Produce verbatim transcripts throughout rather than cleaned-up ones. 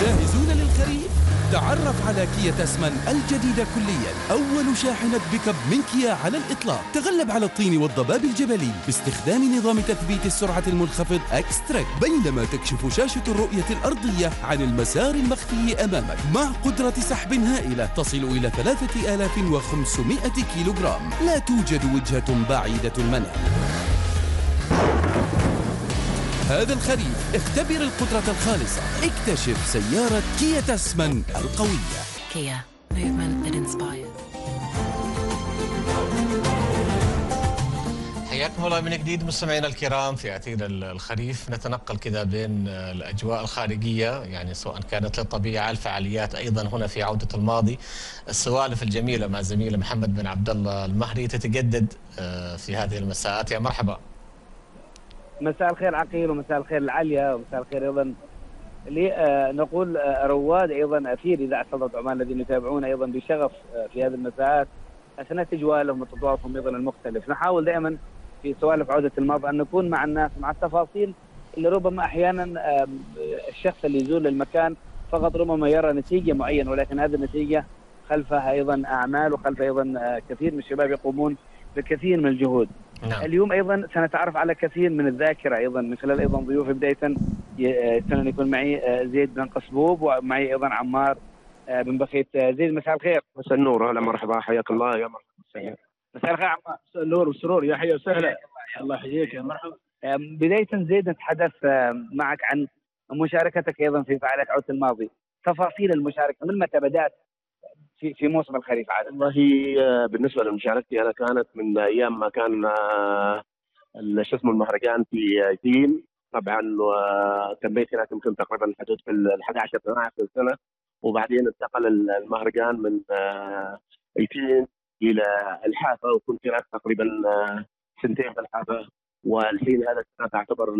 جاهزون للخريف؟ تعرف على كيا تسمن الجديدة كليا، أول شاحنة بيك اب من كيا على الإطلاق، تغلب على الطين والضباب الجبلي باستخدام نظام تثبيت السرعة المنخفض اكستريك، بينما تكشف شاشة الرؤية الأرضية عن المسار المخفي أمامك مع قدرة سحب هائلة تصل إلى ثلاثة آلاف وخمسمائة كيلوغرام. لا توجد وجهة بعيدة المنال. هذا الخريف اختبر القدرة الخالصة، اكتشف سيارة كيا تسمن القوية. Kia, movement that inspires. حياكم الله من جديد مستمعينا الكرام في عتيد الخريف. نتنقل كذا بين الأجواء الخارجية، يعني سواء كانت للطبيعة، الفعاليات، أيضا هنا في عودة الماضي السوالف الجميلة مع زميل محمد بن عبد الله المهري تتجدد في هذه المساءات. يا مرحبا. مساء الخير عقيل، ومساء الخير العالية، ومساء الخير أيضا لي آه نقول آه رواد أيضا أثير إذاعة صدى عمان الذين يتابعون أيضا بشغف آه في هذه المساءات أثناء تجوالهم وتطوافهم أيضا المختلف. نحاول دائما في سوالف عودة الماضي أن نكون مع الناس مع التفاصيل اللي ربما أحيانا آه الشخص اللي يزور المكان فقط ربما يرى نتيجة معينة، ولكن هذه النتيجة خلفها أيضا أعمال، وخلفها أيضا آه كثير من الشباب يقومون بكثير من الجهود. نعم. اليوم ايضا سنتعرف على كثير من الذاكره ايضا من خلال ايضا ضيوفي، بدايه سنة يكون معي زيد بن قصبوب، ومعي ايضا عمار بن بخيت. زيد مساء الخير. مساء النور، هلا مرحبا، حياك الله. يا مرحبا. مساء الخير عمار. مساء النور والسرور، يا حيا وسهلا. الله يحييك، يا مرحبا. بدايه زيد نتحدث معك عن مشاركتك ايضا في فعاليات عودة الماضي، تفاصيل المشاركه، من متى بدات في في موسم الخريف عادة؟ والله بالنسبه لمشاركتي انا كانت من ايام ما كان شو اسمه المهرجان في ايتين، طبعا تميت هناك يمكن تقريبا حدود في ال احد عشر اثنا عشر سنه، وبعدين انتقل المهرجان من ايتين الى الحافه، وكنت هناك تقريبا سنتين في الحافه، والحين هذا تعتبر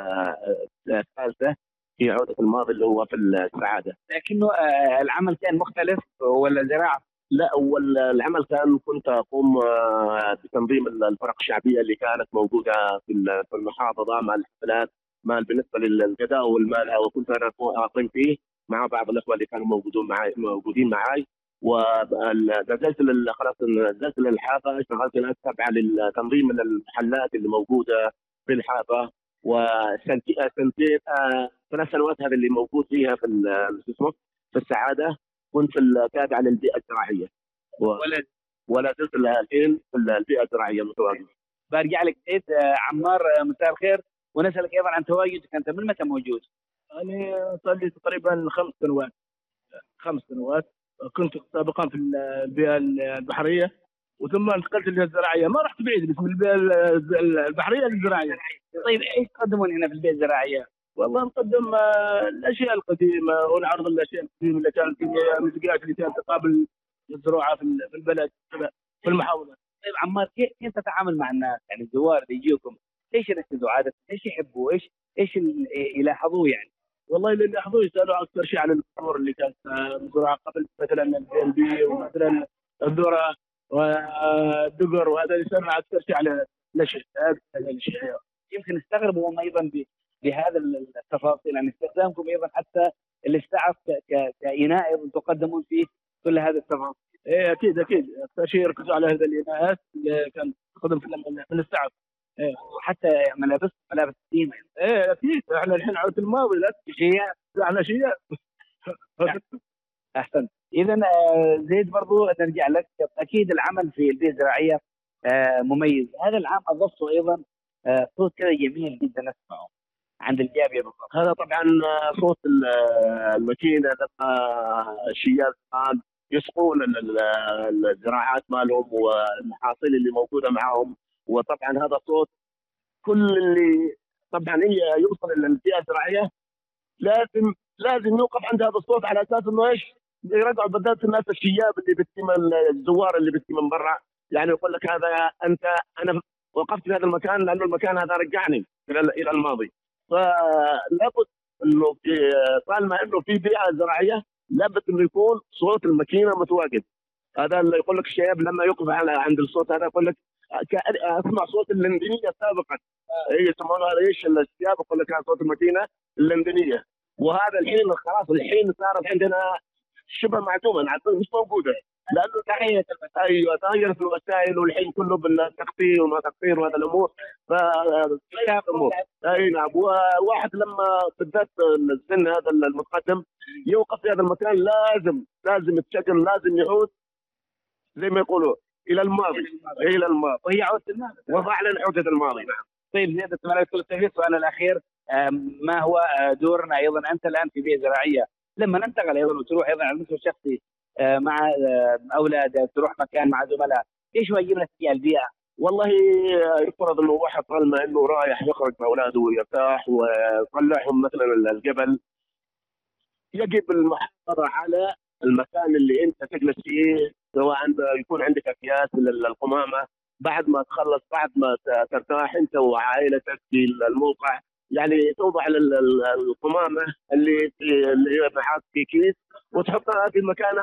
الثالثه في عودة الماضي اللي هو في السعادة. لكنه العمل كان مختلف ولا زراعة؟ لا، والعمل كان كنت أقوم بتنظيم الفرق الشعبية اللي كانت موجودة في المحافظة مع الحفلات، مع بالنسبة للغداء والمال، وكنت أنا أقيم فيه مع بعض الأخوة اللي كانوا موجودون معي موجودين معي ونزلت خلاص نزلت للحافة، اشتغلت هناك تبع لتنظيم المحلات اللي موجودة في الحافة، وسنتين سنتين ثلاث سنوات هذا اللي موجود فيها في اسمه في السعاده، كنت في التابع للبيئه الزراعيه ولا ولا زلت الحين في البيئه الزراعيه متواجد. برجع لك زيد. عمار مساء الخير، ونسالك ايضا عن تواجدك، انت من متى موجود؟ انا صار لي تقريبا خمس سنوات خمس سنوات كنت سابقا في البيئه البحريه، وثم انتقلت للزراعيه، ما رحت بعيد بس من البيئه البحريه للزراعيه. طيب ايش تقدمون هنا في البيئه الزراعيه؟ والله نقدم الاشياء القديمه ونعرض الاشياء القديمه اللي كانت في المنتجات اللي كانت تقابل الزراعه في البلد في المحافظه. طيب عمار، كيف تتعامل مع الناس؟ يعني الزوار اللي يجيكم ايش يركزوا عاده؟ ايش يحبوا؟ ايش ايش يلاحظوه يعني؟ والله اللي يلاحظوه يسالوا اكثر شيء عن الامور اللي كانت مزروعه قبل، مثلا البي بي ومثلا الذره والدقر، وهذا يسمع اكثر شيء على الاشياء هذه الاشياء. يمكن استغربوا هم ايضا بهذا التفاصيل، يعني استخدامكم ايضا حتى الاستعف كإناء ايضا تقدمون فيه كل هذا التفاصيل. ايه اكيد اكيد، اكثر شيء يركزوا على هذه الإناءات اللي كان تقدم من الاستعف. ايه وحتى ملابس ملابس قديمه. ايه اكيد، احنا الحين عودة الماضي، لا شيء احنا شيء. احسنت. اذا زيد برضو نرجع لك، اكيد العمل في البيئه الزراعيه مميز. هذا العام اضفته ايضا صوت كذا جميل جدا نسمعه عند الجابيه بالضبط. هذا طبعا صوت الماكينه لما الشياب يسقون الزراعات مالهم والمحاصيل اللي موجوده معهم، وطبعا هذا صوت كل اللي طبعا هي يوصل الى البيئه الزراعيه لازم لازم يوقف عند هذا الصوت، على اساس انه ايش؟ يرجعوا بالذات الناس الشياب اللي بتجي من الزوار اللي بتجي من برا، يعني يقول لك هذا انت انا وقفت في هذا المكان لانه المكان هذا رجعني الى الى الماضي. فلابد انه في طالما انه في بيئه زراعيه لابد انه يكون صوت الماكينه متواجد. هذا اللي يقول لك الشياب لما يوقف على عند الصوت هذا يقول لك اسمع صوت اللندنيه سابقا. هي يسمونها ايش الشياب، يقول لك صوت الماكينه اللندنيه. وهذا الحين خلاص الحين صارت عندنا شبه معدومه، مش موجوده لانه تغيرت ايوه تغيرت الوسائل، والحين كله بالتقطير وما تقطير وهذا الامور. ف اي نعم. وواحد لما بالذات السن هذا المتقدم يوقف في هذا المكان لازم لازم يتشكل، لازم يعود زي ما يقولوا الى الماضي، الى الماضي، وهي عودة الماضي وفعلا عودة الماضي. نعم. طيب زيادة التمارين كل التوفيق. سؤالنا الأخير، ما هو دورنا أيضا أنت الآن في بيئة زراعية لما ننتقل أيضا وتروح أيضا على المستوى الشخصي مع أولادك، تروح مكان مع زملاء، إيش واجبنا في البيئة؟ والله يفترض إنه واحد طالما إنه رايح يخرج مع أولاده ويرتاح ويطلعهم مثلا الجبل، يجب المحافظة على المكان اللي أنت تجلس فيه، سواء يكون عندك أكياس للقمامة بعد ما تخلص، بعد ما ترتاح انت وعائلتك في الموقع، يعني توضع القمامه اللي اللي معك في كيس وتحطها في مكانها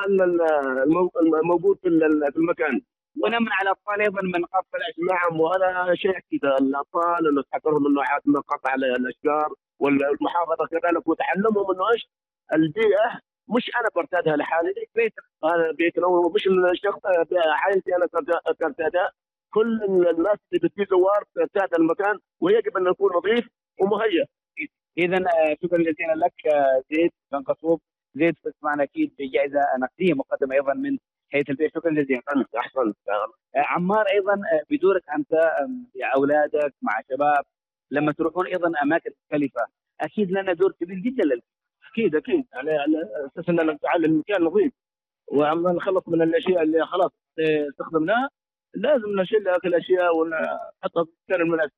الموجود في المكان. ونمنع على الاطفال ايضا من قطع الاشجار. نعم، وهذا شيء كذا الاطفال انه تحذرهم انه من قطع الاشجار، والمحافظه كذلك وتعلمهم انه ايش البيئه مش انا برتادها لحالي، بيت انا بيتنا ومش الشخص عائلتي انا ترتادها، كل الناس اللي بتجي زوار ترتاد المكان ويجب ان يكون نظيف ومهيأ. اذا شكرا جزيلا لك زيد بن قصوب. زيد معنا اكيد بجائزه نقديه مقدمه ايضا من هيئه البيئه. شكرا جزيلا. احسنت. عمار، ايضا بدورك انت مع اولادك مع شباب لما تروحون ايضا اماكن مختلفه، اكيد لنا دور كبير جدا لل... اكيد اكيد على اساس ان نجعل المكان نظيف وعم نخلص من الاشياء اللي خلاص استخدمناها، لازم نشيل هذه الاشياء ونحطها في المكان المناسب،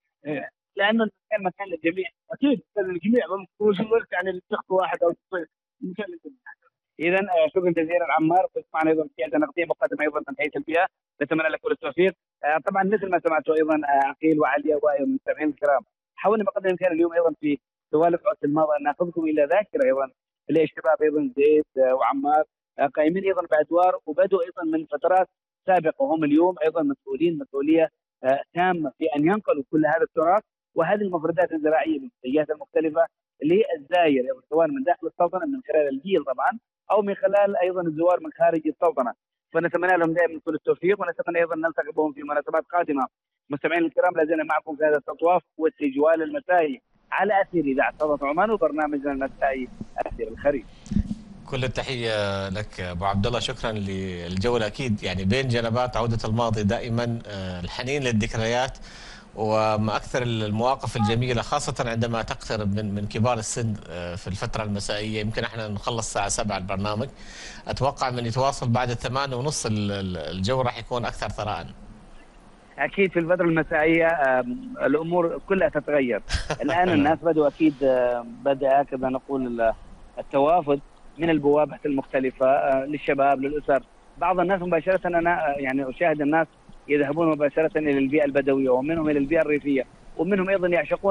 لانه المكان مكان للجميع. اكيد للجميع، مش ملك يعني لشخص واحد او مكان للجميع. اذا شكرا جزيلا عمار. معنا ايضا جائزه نقديه مقدمه ايضا من هيئه البيئه، نتمنى لك كل التوفيق. طبعا مثل ما سمعتوا ايضا عقيل وعليا والمستمعين الكرام، حاولنا بقدر الامكان اليوم ايضا في سوالف عودة الماضي ان ناخذكم الى ذاكره ايضا للشباب ايضا زيد وعمار قائمين ايضا بادوار وبدوا ايضا من فترات سابقه، وهم اليوم ايضا مسؤولين مسؤوليه تامه في ان ينقلوا كل هذا التراث وهذه المفردات الزراعيه بالمنتجات المختلفه للزائر، سواء من داخل السلطنه من خلال الجيل طبعا او من خلال ايضا الزوار من خارج السلطنه. فنتمنى لهم دائما كل التوفيق، ونتمنى ايضا نلتقي بهم في مناسبات قادمه. مستمعين الكرام، لا زلنا معكم في هذا التطواف والتجوال المسائي على اثير اذاعه صوت عمان وبرنامجنا المسائي اثير الخريف. كل التحيه لك ابو عبد الله، شكرا للجوله. اكيد يعني بين جنبات عوده الماضي دائما الحنين للذكريات وما اكثر المواقف الجميله، خاصه عندما تقترب من من كبار السن في الفتره المسائيه. يمكن احنا نخلص الساعه سبعة البرنامج، اتوقع من يتواصل بعد الثمانية ونص الجو راح يكون اكثر ثراء. اكيد في الفتره المسائيه الامور كلها تتغير. الان الناس بدوا اكيد بدا كذا نقول التوافد من البوابات المختلفه للشباب للاسر. بعض الناس مباشره انا يعني اشاهد الناس يذهبون مباشره الى البيئه البدويه، ومنهم الى البيئه الريفيه، ومنهم ايضا يعشقون